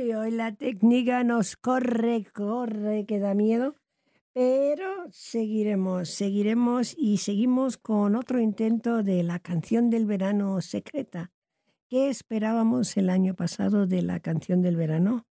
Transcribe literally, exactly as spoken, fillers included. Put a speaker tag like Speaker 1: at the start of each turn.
Speaker 1: Uy, hoy la técnica nos corre, corre, que da miedo. Pero seguiremos, seguiremos y seguimos con otro intento de la canción del verano secreta. ¿Qué esperábamos el año pasado de la canción del verano?